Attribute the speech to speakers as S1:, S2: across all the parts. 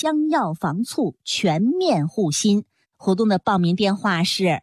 S1: 香药防猝全面护心。活动的报名电话是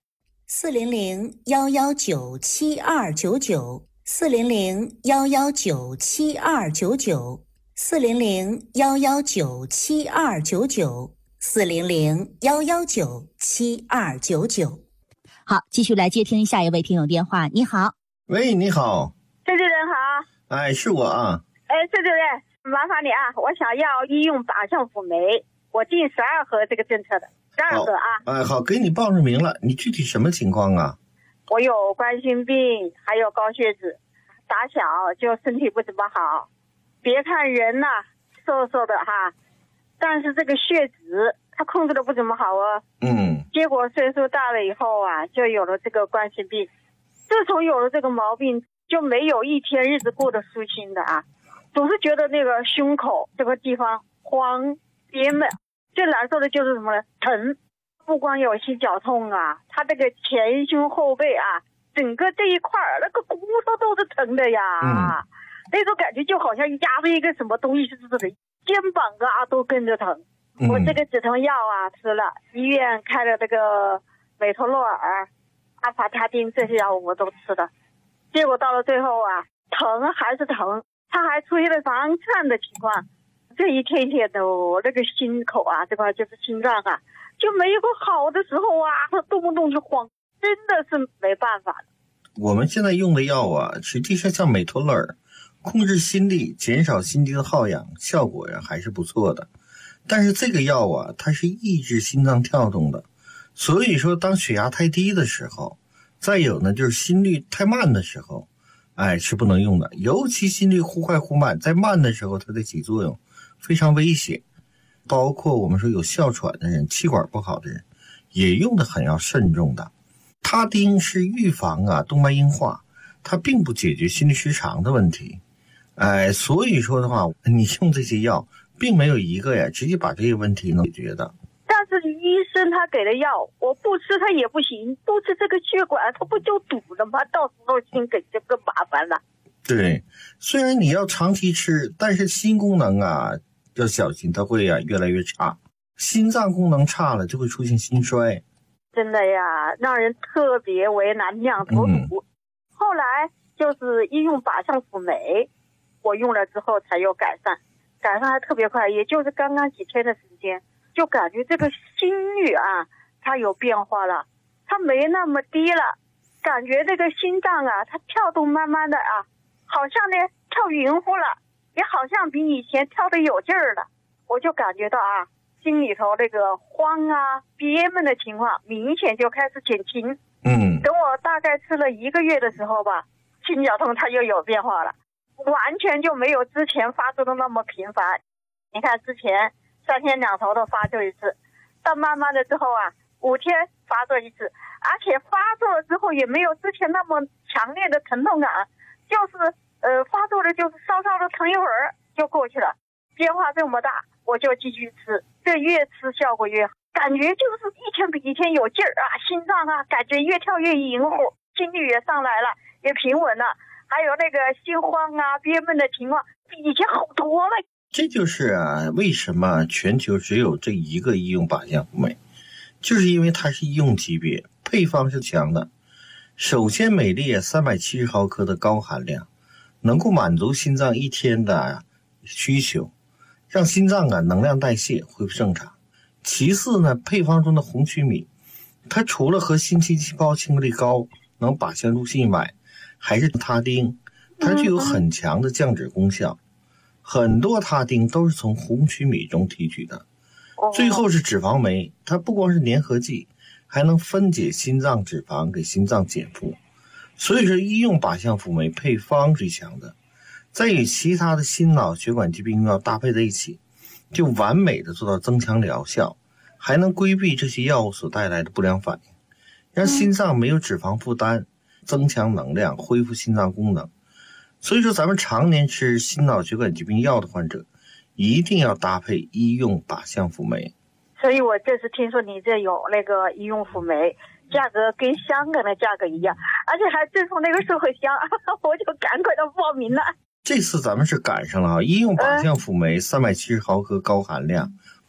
S2: 400-119-7299，400-119-7299，400-119-7299。
S1: 好，继续来接听下一位听友电话。你好。
S3: 喂，你好。
S4: 崔主任好。
S3: 哎，是我啊。
S4: 崔主任，麻烦你啊，我想要医用靶向辅酶，我进12盒这个政策的，12盒啊。
S3: 好，给你报上名了。你具体什么情况啊？
S4: 我有冠心病，还有高血脂，打小就身体不怎么好。别看人呐，瘦瘦的哈，但是这个血脂它控制的不怎么好哦。结果岁数大了以后啊，就有了这个冠心病。自从有了这个毛病，就没有一天日子过得舒心的啊，总是觉得那个胸口这个地方慌憋闷，最难受的就是什么呢？疼。不光有心绞痛啊，他这个前胸后背啊，整个这一块那个骨头都是疼的呀。那种感觉就好像压着一个什么东西似的，肩膀啊都跟着疼。我这个止疼药啊吃了，医院开了这个美托洛尔、阿法他汀这些药物我都吃了，结果到了最后啊，疼还是疼，它还出现了房颤的情况。这一天天的我那个心口啊，这块就是心脏啊，就没有好的时候啊，它动不动就慌，真的是没办法。
S3: 我们现在用的药啊，实际上像美托勒尔，控制心率、减少心肌的耗氧，效果呀还是不错的。但是这个药啊，它是抑制心脏跳动的，所以说当血压太低的时候，再有呢就是心率太慢的时候，是不能用的。尤其心率忽快忽慢，在慢的时候它的起作用非常危险。包括我们说有哮喘的人、气管不好的人，也用的很要慎重的。他汀是预防动脉硬化，它并不解决心律失常的问题。所以说的话，你用这些药并没有一个直接把这个问题能解决的。
S4: 但是医生他给的药我不吃它也不行，不吃这个血管它不就堵了吗？到时候心梗就更麻烦了。
S3: 对，虽然你要长期吃，但是心功能要小心，它会越来越差。心脏功能差了就会出现心衰。
S4: 真的呀，让人特别为难，两头堵。后来就是医用靶向辅酶，我用了之后才有改善，改善还特别快，也就是刚刚几天的时间，就感觉这个心率啊，它有变化了，它没那么低了，感觉这个心脏啊，它跳动慢慢的啊，好像呢跳匀乎了，也好像比以前跳得有劲儿了。我就感觉到心里头这个慌憋闷的情况明显就开始减轻。等我大概吃了1个月的时候吧，心绞痛它又有变化了，完全就没有之前发作的那么频繁。你看之前3天2头的发作一次，到慢慢的之后5天发作一次，而且发作了之后也没有之前那么强烈的疼痛感，就是发作了就是稍稍的疼一会儿就过去了，变化这么大，我就继续吃，这越吃效果越好，感觉就是一天比一天有劲儿心脏感觉越跳越匀乎，心率也上来了，也平稳了，还有那个心慌憋闷的情况比以前好多了。
S3: 这就是为什么全球只有这一个医用靶向辅酶，就是因为它是医用级别，配方是强的。首先每粒370毫克的高含量，能够满足心脏一天的需求，让心脏能量代谢恢复正常。其次呢，配方中的红曲米，它除了和心肌细胞亲和力高，能靶向入心外，还是他汀，它具有很强的降脂功效。很多他汀都是从红曲米中提取的。最后是脂肪酶，它不光是粘合剂，还能分解心脏脂肪，给心脏减负。所以说医用靶向辅酶配方最强的，再与其他的心脑血管疾病药搭配在一起，就完美的做到增强疗效，还能规避这些药物所带来的不良反应，让心脏没有脂肪负担，增强能量，恢复心脏功能。所以说咱们常年吃心脑血管疾病药的患者，一定要搭配医用靶向辅酶。
S4: 所以我这次听说你这有那个医用辅酶，价格跟香港的价格一样，而且还赠送那个寿贺香，我就赶快的报名了。
S3: 这次咱们是赶上了医用靶向辅酶370毫克高含量，